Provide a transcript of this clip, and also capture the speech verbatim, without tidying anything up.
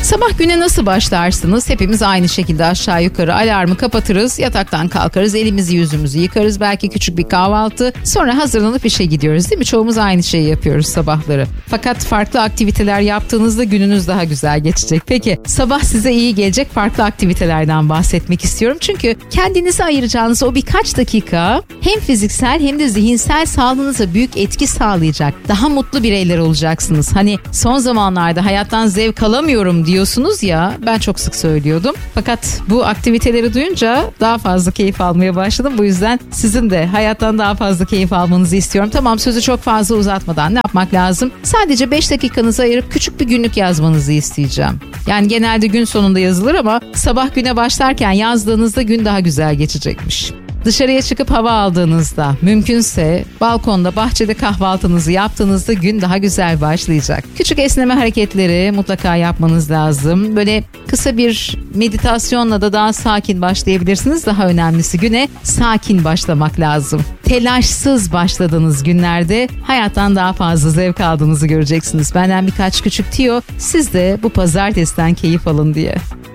Sabah güne nasıl başlarsınız? Hepimiz aynı şekilde aşağı yukarı alarmı kapatırız, yataktan kalkarız, elimizi yüzümüzü yıkarız, belki küçük bir kahvaltı, sonra hazırlanıp işe gidiyoruz değil mi? Çoğumuz aynı şeyi yapıyoruz sabahları. Fakat farklı aktiviteler yaptığınızda gününüz daha güzel geçecek. Peki sabah size iyi gelecek farklı aktivitelerden bahsetmek istiyorum. Çünkü kendinize ayıracağınız o birkaç dakika hem fiziksel hem de zihinsel sağlığınıza büyük etki sağlayacak. Daha mutlu bireyler olacaksınız. Hani son zamanlarda hayattan zevk alamıyorum diyorsunuz ya, ben çok sık söylüyordum. Fakat bu aktiviteleri duyunca daha fazla keyif almaya başladım. Bu yüzden sizin de hayattan daha fazla keyif almanızı istiyorum. Tamam, sözü çok fazla uzatmadan ne yapmak lazım? Sadece beş dakikanızı ayırıp küçük bir günlük yazmanızı isteyeceğim. Yani genelde gün sonunda yazılır ama sabah güne başlarken yazdığınızda gün daha güzel geçecekmiş. Dışarıya çıkıp hava aldığınızda, mümkünse balkonda, bahçede kahvaltınızı yaptığınızda gün daha güzel başlayacak. Küçük esneme hareketleri mutlaka yapmanız lazım. Böyle kısa bir meditasyonla da daha sakin başlayabilirsiniz. Daha önemlisi güne sakin başlamak lazım. Telaşsız başladığınız günlerde hayattan daha fazla zevk aldığınızı göreceksiniz. Benden birkaç küçük tüyo, siz de bu pazartesiden keyif alın diye.